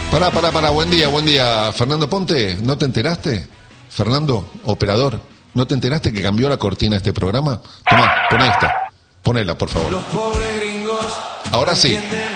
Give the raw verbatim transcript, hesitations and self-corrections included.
Pará, pará, pará, buen día, buen día. Fernando Ponte, ¿no te enteraste? Fernando, operador, ¿no te enteraste que cambió la cortina de este programa? Tomá, pon esta, ponela, por favor. Ahora sí.